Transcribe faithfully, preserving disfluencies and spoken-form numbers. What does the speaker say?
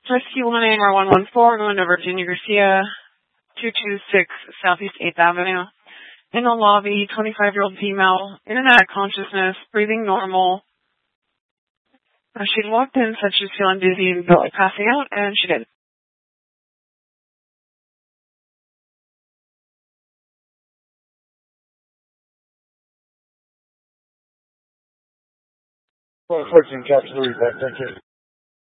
Rescue one A M R one one four, going to Virginia Garcia, two two six Southeast eighth Avenue. In the lobby, twenty-five-year-old female, in and out of consciousness, breathing normal. Uh, she walked in, said she was feeling dizzy and felt like passing out, and she did. fourteen, capture the replay. Thank you.